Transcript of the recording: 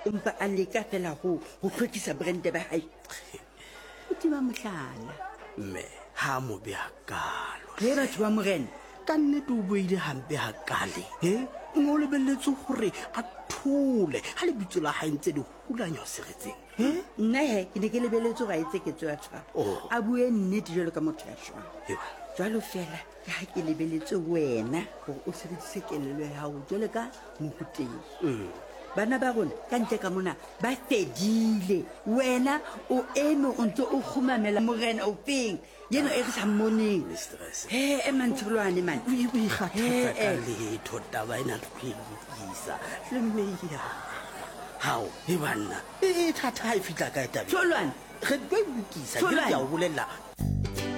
empa a leka fela go tlhokisa brande ba hae o tima mohlala mme ha mo be hakalo ge batho ba morena ka nnete o boile hampe hakale o lebelletse gore a thole ha le bitso la hae ntse di hulanya o seretseng nna he ke ne ke lebeletse ga etse ketso ya tshwaro a bue nnete jalo ka motho ya shwang jalo fela ka ha ke lebeletse wena gore o sebedise kelelo ya gago jale ka mokuteng bana ba rona ka ntle ka mona ba fedile wena o eme o ntse o khumamela morena o feng yeno e re sa mmoneng emantshulwane man o ikgathatsa ka letho taba ena le phedisa le meya hao e banna e thatha ha e fitla ka tabe tholwane re tlo ikisa ke ya o bolela